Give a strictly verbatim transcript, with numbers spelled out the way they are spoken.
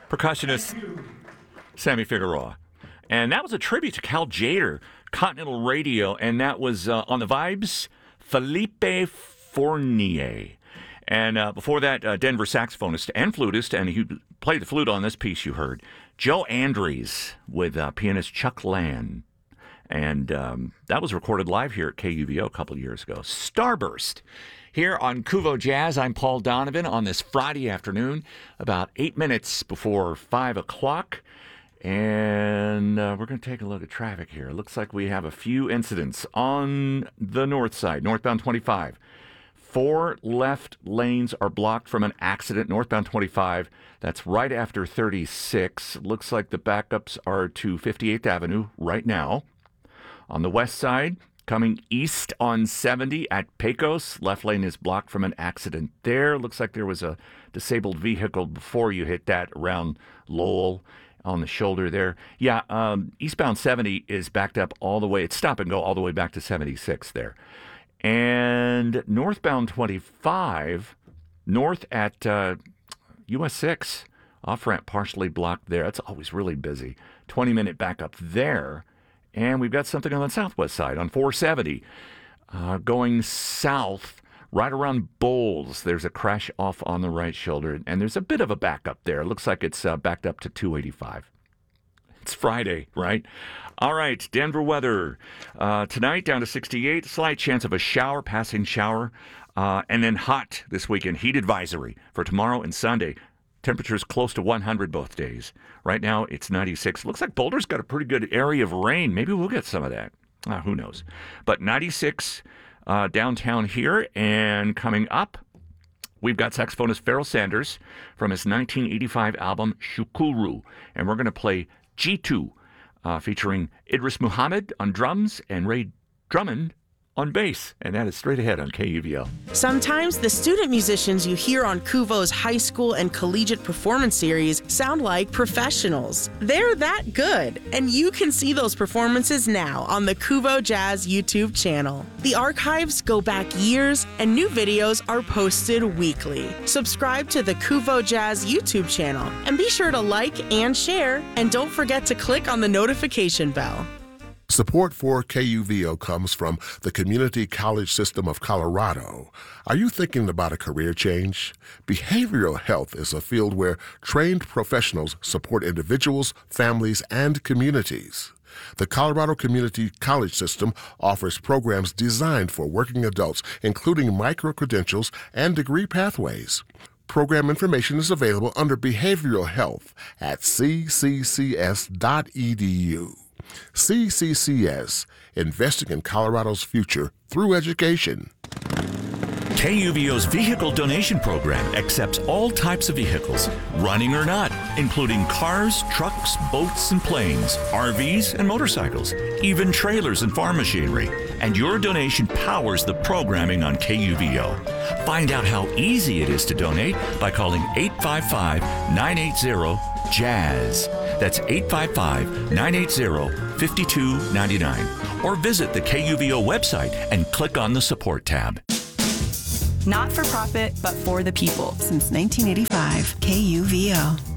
percussionist Sammy Figueroa. And that was a tribute to Cal Tjader, Continental Radio, and that was uh, on the Vibes, Felipe Fournier. And uh, before that, uh, Denver saxophonist and flutist, and he played the flute on this piece you heard, Joe Andries with uh, pianist Chuck Land. And um, that was recorded live here at K U V O a couple of years ago. Starburst. Here on Kuvo Jazz, I'm Paul Donovan on this Friday afternoon, about eight minutes before five o'clock. And uh, we're going to take a look at traffic here. It looks like we have a few incidents on the north side, northbound twenty-five. Four left lanes are blocked from an accident, northbound twenty-five. That's right after thirty-six. Looks like the backups are to fifty-eighth Avenue right now. On the west side, coming east on seventy at Pecos, left lane is blocked from an accident there. Looks like there was a disabled vehicle before you hit that around Lowell on the shoulder there. Yeah, um, eastbound seventy is backed up all the way. It's stop and go all the way back to seventy-six there. And northbound twenty-five, north at uh, U S six, off-ramp partially blocked there. That's always really busy. twenty-minute backup there. And we've got something on the southwest side on four seventy. Uh, going south, right around Bowles, there's a crash off on the right shoulder. And there's a bit of a backup there. It looks like it's uh, backed up to two eighty-five. It's Friday, right? All right, Denver weather. Uh, tonight, down to sixty-eight. Slight chance of a shower, passing shower. Uh, and then hot this weekend. Heat advisory for tomorrow and Sunday. Temperatures close to one hundred both days. Right now, it's ninety-six. Looks like Boulder's got a pretty good area of rain. Maybe we'll get some of that. Uh, who knows? But ninety-six uh, downtown here. And coming up, we've got saxophonist Pharoah Sanders from his nineteen eighty-five album, Shukuru. And we're going to play G two, uh, featuring Idris Muhammad on drums and Ray Drummond on bass. And that is straight ahead on K U V L. Sometimes the student musicians you hear on Kuvo's high school and collegiate performance series sound like professionals. They're that good, and you can see those performances now on the Kuvo Jazz YouTube channel. The archives go back years, and new videos are posted weekly. Subscribe to the Kuvo Jazz YouTube channel, and be sure to like and share, and don't forget to click on the notification bell. Support for K U V O comes from the Community College System of Colorado. Are you thinking about a career change? Behavioral health is a field where trained professionals support individuals, families, and communities. The Colorado Community College System offers programs designed for working adults, including micro-credentials and degree pathways. Program information is available under Behavioral Health at c c c s dot e d u. C C C S, investing in Colorado's future through education. K U V O's vehicle donation program accepts all types of vehicles, running or not, including cars, trucks, boats, and planes, R Vs, and motorcycles, even trailers and farm machinery. And your donation powers the programming on K U V O. Find out how easy it is to donate by calling eight five five, nine eight zero, jazz. That's eight five five, nine eight zero, five two nine nine. Or visit the K U V O website and click on the support tab. Not for profit, but for the people. Since nineteen eighty-five, K U V O.